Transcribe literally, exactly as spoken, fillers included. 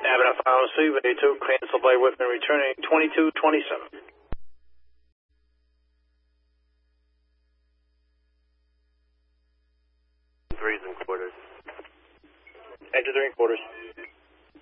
Avenue Final C, Bay two, cancel by Whitman, returning twenty-two twenty-seven. Threes and quarters. Enter three and quarters.